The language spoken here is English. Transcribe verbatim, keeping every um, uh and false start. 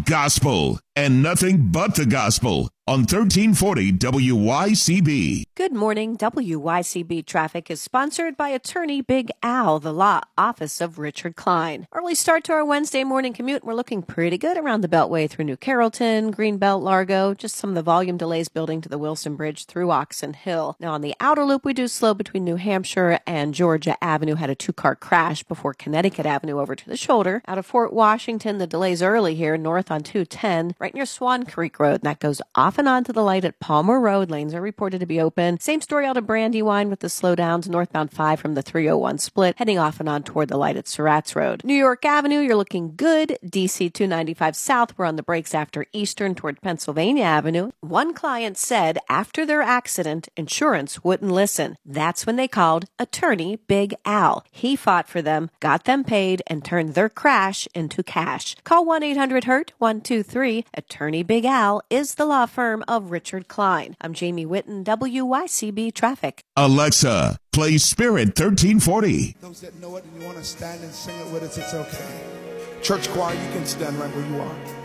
gospel, and nothing but the gospel on thirteen forty W Y C B. Good morning. W Y C B Traffic is sponsored by attorney Big Al, the law office of Richard Klein. Early start to our Wednesday morning commute. We're looking pretty good around the Beltway through New Carrollton, Greenbelt, Largo. Just some of the volume delays building to the Wilson Bridge through Oxon Hill. Now on the outer loop, we do slow between New Hampshire and Georgia Avenue. Had a two-car crash before Connecticut Avenue over to the shoulder. Out of Fort Washington, the delays early here, north on two ten, right near Swan Creek Road, and that goes off and on to the light at Palmer Road. Lanes are reported to be open. Same story out of Brandywine with the slowdowns, northbound five from the three oh one split, heading off and on toward the light at Surratt's Road. New York Avenue, you're looking good. D C two ninety-five south, we're on the brakes after Eastern toward Pennsylvania Avenue. One client said after their accident, insurance wouldn't listen. That's when they called attorney Big Al. He fought for them, got them paid, and turned their crash into cash. Call one eight hundred hurt one two three. Attorney Big Al is the law firm of Richard Klein. I'm Jamie Whitten, W Y C B Traffic. Alexa, play Spirit thirteen forty. Those that know it and you want to stand and sing it with us, it's okay. Church choir, you can stand right where you are.